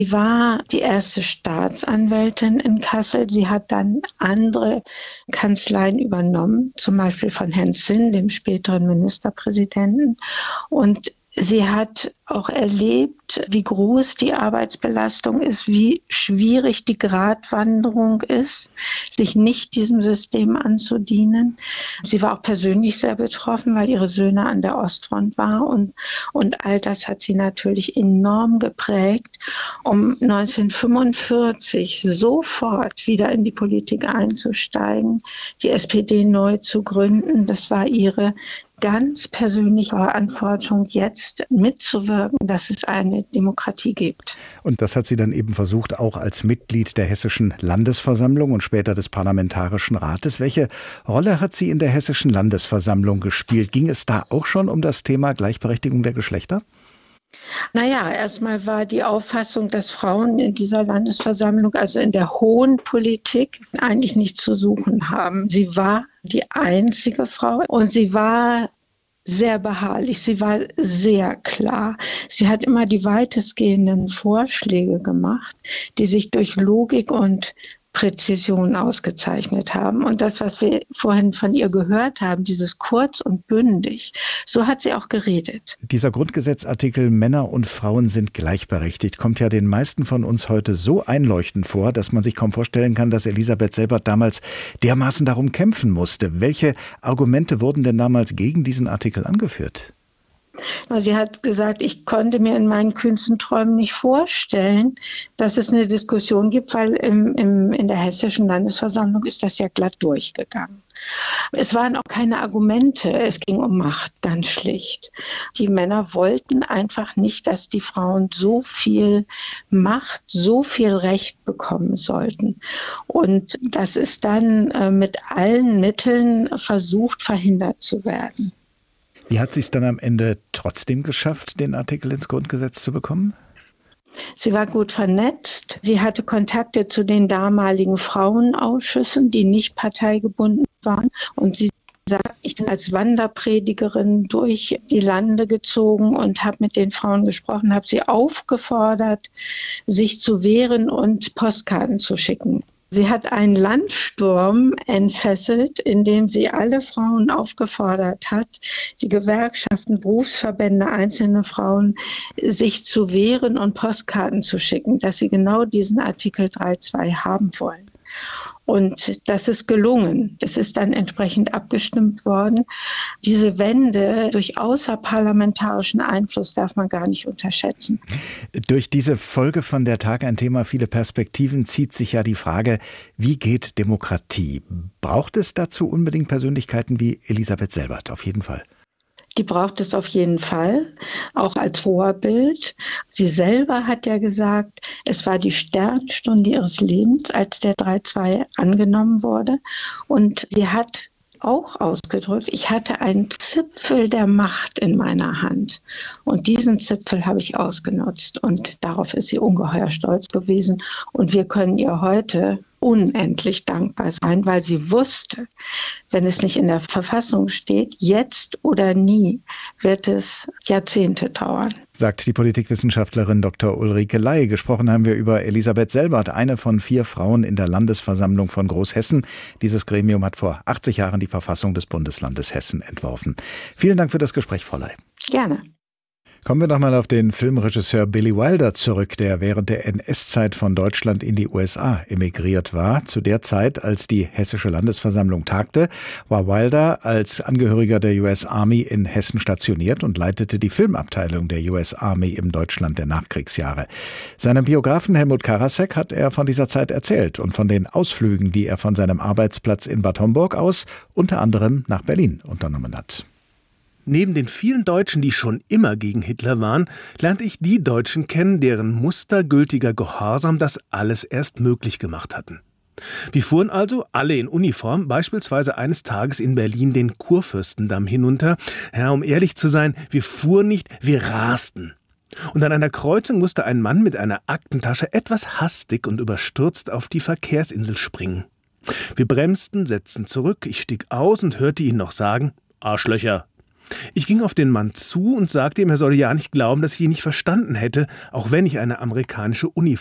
Sie war die erste Staatsanwältin in Kassel. Sie hat dann andere Kanzleien übernommen, zum Beispiel von Herrn Zinn, dem späteren Ministerpräsidenten. Und sie hat auch erlebt, wie groß die Arbeitsbelastung ist, wie schwierig die Gratwanderung ist, sich nicht diesem System anzudienen. Sie war auch persönlich sehr betroffen, weil ihre Söhne an der Ostfront waren. Und all das hat sie natürlich enorm geprägt, um 1945 sofort wieder in die Politik einzusteigen, die SPD neu zu gründen. Das war ihre ganz persönliche Verantwortung, jetzt mitzuwirken, dass es eine Demokratie gibt. Und das hat sie dann eben versucht, auch als Mitglied der Hessischen Landesversammlung und später des Parlamentarischen Rates. Welche Rolle hat sie in der Hessischen Landesversammlung gespielt? Ging es da auch schon um das Thema Gleichberechtigung der Geschlechter? Naja, erstmal war die Auffassung, dass Frauen in dieser Landesversammlung, also in der hohen Politik, eigentlich nichts zu suchen haben. Sie war die einzige Frau und sie war sehr beharrlich, sie war sehr klar. Sie hat immer die weitestgehenden Vorschläge gemacht, die sich durch Logik und Präzision ausgezeichnet haben. Und das, was wir vorhin von ihr gehört haben, dieses kurz und bündig, so hat sie auch geredet. Dieser Grundgesetzartikel Männer und Frauen sind gleichberechtigt kommt ja den meisten von uns heute so einleuchtend vor, dass man sich kaum vorstellen kann, dass Elisabeth Selbert damals dermaßen darum kämpfen musste. Welche Argumente wurden denn damals gegen diesen Artikel angeführt? Sie hat gesagt, ich konnte mir in meinen kühnsten Träumen nicht vorstellen, dass es eine Diskussion gibt, weil in der Hessischen Landesversammlung ist das ja glatt durchgegangen. Es waren auch keine Argumente, es ging um Macht, ganz schlicht. Die Männer wollten einfach nicht, dass die Frauen so viel Macht, so viel Recht bekommen sollten. Und das ist dann mit allen Mitteln versucht, verhindert zu werden. Wie hat sie es dann am Ende trotzdem geschafft, den Artikel ins Grundgesetz zu bekommen? Sie war gut vernetzt. Sie hatte Kontakte zu den damaligen Frauenausschüssen, die nicht parteigebunden waren. Und sie sagt, ich bin als Wanderpredigerin durch die Lande gezogen und habe mit den Frauen gesprochen, habe sie aufgefordert, sich zu wehren und Postkarten zu schicken. Sie hat einen Landsturm entfesselt, in dem sie alle Frauen aufgefordert hat, die Gewerkschaften, Berufsverbände, einzelne Frauen, sich zu wehren und Postkarten zu schicken, dass sie genau diesen Artikel 3.2 haben wollen. Und das ist gelungen. Es ist dann entsprechend abgestimmt worden. Diese Wende durch außerparlamentarischen Einfluss darf man gar nicht unterschätzen. Durch diese Folge von Der Tag ein Thema, viele Perspektiven, zieht sich ja die Frage, wie geht Demokratie? Braucht es dazu unbedingt Persönlichkeiten wie Elisabeth Selbert? Auf jeden Fall. Die braucht es auf jeden Fall, auch als Vorbild. Sie selber hat ja gesagt, es war die Sternstunde ihres Lebens, als der 3.2 angenommen wurde. Und sie hat auch ausgedrückt, ich hatte einen Zipfel der Macht in meiner Hand. Und diesen Zipfel habe ich ausgenutzt. Und darauf ist sie ungeheuer stolz gewesen. Und wir können ihr heute unendlich dankbar sein, weil sie wusste, wenn es nicht in der Verfassung steht, jetzt oder nie, wird es Jahrzehnte dauern. Sagt die Politikwissenschaftlerin Dr. Ulrike Ley. Gesprochen haben wir über Elisabeth Selbert, eine von 4 Frauen in der Landesversammlung von Großhessen. Dieses Gremium hat vor 80 Jahren die Verfassung des Bundeslandes Hessen entworfen. Vielen Dank für das Gespräch, Frau Ley. Gerne. Kommen wir nochmal auf den Filmregisseur Billy Wilder zurück, der während der NS-Zeit von Deutschland in die USA emigriert war. Zu der Zeit, als die Hessische Landesversammlung tagte, war Wilder als Angehöriger der US Army in Hessen stationiert und leitete die Filmabteilung der US Army im Deutschland der Nachkriegsjahre. Seinem Biografen Helmut Karasek hat er von dieser Zeit erzählt und von den Ausflügen, die er von seinem Arbeitsplatz in Bad Homburg aus unter anderem nach Berlin unternommen hat. Neben den vielen Deutschen, die schon immer gegen Hitler waren, lernte ich die Deutschen kennen, deren mustergültiger Gehorsam das alles erst möglich gemacht hatten. Wir fuhren also, alle in Uniform, beispielsweise eines Tages in Berlin den Kurfürstendamm hinunter. Ja, um ehrlich zu sein, wir fuhren nicht, wir rasten. Und an einer Kreuzung musste ein Mann mit einer Aktentasche etwas hastig und überstürzt auf die Verkehrsinsel springen. Wir bremsten, setzten zurück, ich stieg aus und hörte ihn noch sagen, Arschlöcher. Ich ging auf den Mann zu und sagte ihm, er solle ja nicht glauben, dass ich ihn nicht verstanden hätte, auch wenn ich eine amerikanische Uniform